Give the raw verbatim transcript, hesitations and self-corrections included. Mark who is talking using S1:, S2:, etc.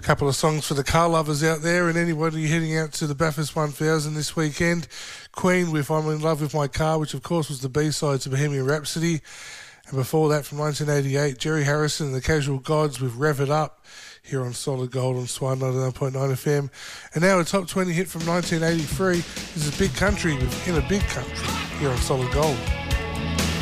S1: couple of songs for the car lovers out there and anybody heading out to the Bathurst one thousand this weekend. Queen with I'm in Love with My Car, which of course was the B-side to Bohemian Rhapsody. And before that, from nineteen eighty-eight, Jerry Harrison and the Casual Gods with Rev It Up here on Solid Gold on Swan ninety-nine point nine F M. And now a top twenty hit from nineteen eighty-three. This is Big Country with In a Big Country here on Solid Gold.